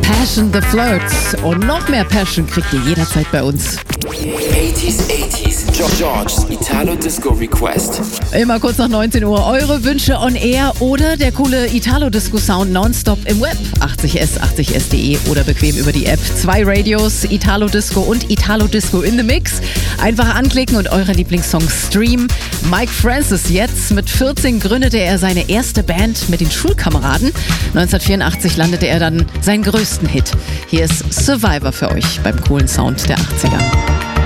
Passion the Flirts. Und noch mehr Passion kriegt ihr jederzeit bei uns. 80s, George's Italo Disco Request. Immer kurz nach 19 Uhr eure Wünsche on air oder der coole Italo Disco Sound nonstop im Web. 80s.de oder bequem über die App. 2 Radios, Italo Disco und Italo Disco in the Mix. Einfach anklicken und eure Lieblingssongs streamen. Mike Francis jetzt. Mit 14 gründete er seine erste Band mit den Schulkameraden. 1984 landete er dann seinen größten Hit. Hier ist Survivor für euch beim coolen Sound der 80er.